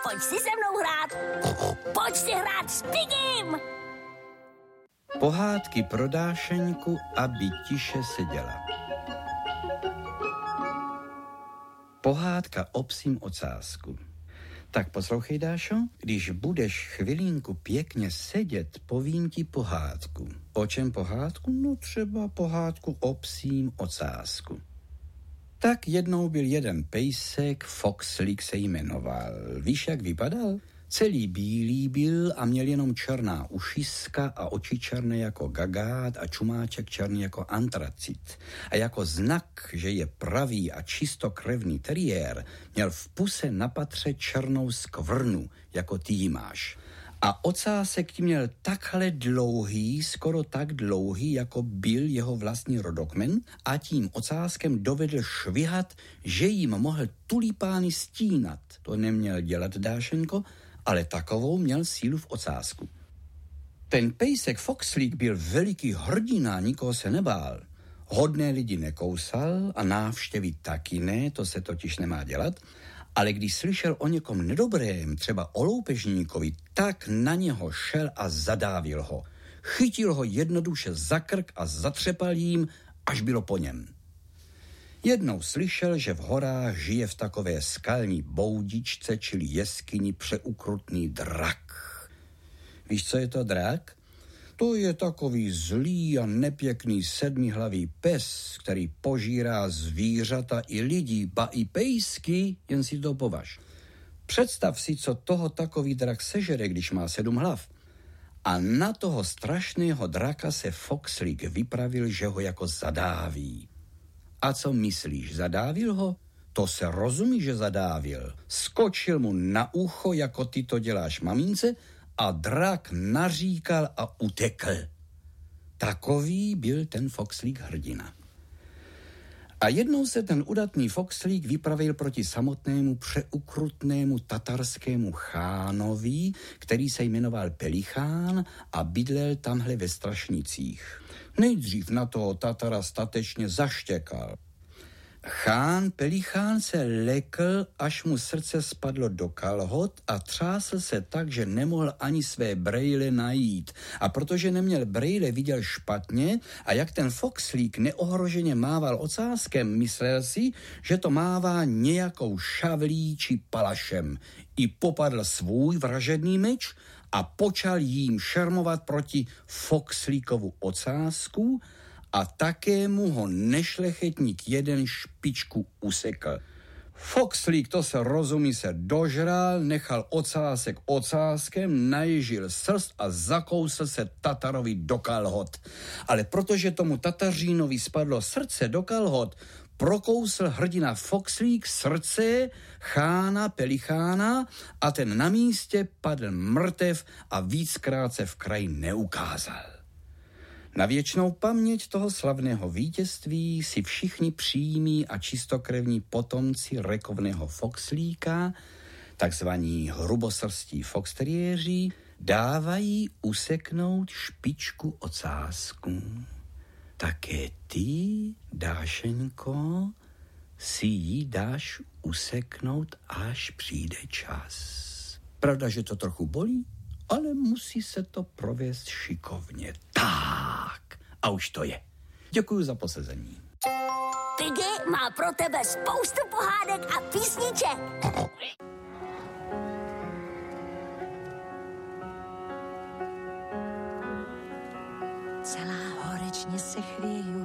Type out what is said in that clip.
Pojď si se mnou hrát. Pojď si hrát s Pigim. Pohádky pro Dášeňku, aby tiše seděla. Pohádka o psím ocásku. Tak poslouchej, Dášo, když budeš chvilinku pěkně sedět, povím ti pohádku. O čem pohádku? No třeba pohádku o psím ocásku. Tak jednou byl jeden pejsek, Foxlík se jmenoval. Víš, jak vypadal? Celý bílý byl a měl jenom černá ušiska a oči černé jako gagát a čumáček černý jako antracit. A jako znak, že je pravý a čistokrevný teriér, měl v puse na patře černou skvrnu, jako ty ji máš. A ocásek tím měl takhle dlouhý, skoro tak dlouhý, jako byl jeho vlastní rodokmen, a tím ocáskem dovedl švihat, že jim mohl tulipány stínat. To neměl dělat, Dášenko, ale takovou měl sílu v ocásku. Ten pejsek Foxlík byl veliký hrdina, nikoho se nebál. Hodné lidi nekousal a návštěvy taky ne, to se totiž nemá dělat, ale když slyšel o někom nedobrém, třeba o loupežníkovi, tak na něho šel a zadávil ho. Chytil ho jednoduše za krk a zatřepal jím, až bylo po něm. Jednou slyšel, že v horách žije v takové skalní boudičce, čili jeskyni, přeukrutný drak. Víš, co je to drak? To je takový zlý a nepěkný sedmihlavý pes, který požírá zvířata i lidi, ba i pejsky, jen si to považ. Představ si, co toho takový drak sežere, když má 7 hlav. A na toho strašného draka se Foxlík vypravil, že ho jako zadáví. A co myslíš, zadávil ho? To se rozumí, že zadávil. Skočil mu na ucho, jako ty to děláš mamince, a drak naříkal a utekl. Takový byl ten Foxlík hrdina. A jednou se ten udatný Foxlík vypravil proti samotnému přeukrutnému tatarskému chánovi, který se jmenoval Pelichán a bydlel tamhle ve Strašnicích. Nejdřív na toho Tatara statečně zaštěkal. Chán Pelichán se lekl, až mu srdce spadlo do kalhot a třásl se tak, že nemohl ani své brejle najít. A protože neměl brejle, viděl špatně a jak ten Foxlík neohroženě mával ocáskem, myslel si, že to mává nějakou šavlí či palašem. I popadl svůj vražedný meč a počal jím šermovat proti Foxlíkovu ocásku, a také mu ho nešlechetník jeden špičku usekl. Foxlík, to se rozumí, se dožral, nechal ocásek ocáskem, naježil srst a zakousl se Tatarovi do kalhot. Ale protože tomu Tatařínovi spadlo srdce do kalhot, prokousl hrdina Foxlík srdce chána Pelichána a ten na místě padl mrtev a víckrát se v kraji neukázal. Na věčnou paměť toho slavného vítězství si všichni přímí a čistokrevní potomci rekovného Foxlíka, takzvaní hrubosrstí foxteriéři, dávají useknout špičku ocásku. Také ty, Dášenko, si ji dáš useknout, až přijde čas. Pravda, že to trochu bolí, ale musí se to provést šikovně. Tak, a už to je. Děkuji za posezení. Piggy má pro tebe spoustu pohádek a písniček. Celá horečně se chvěju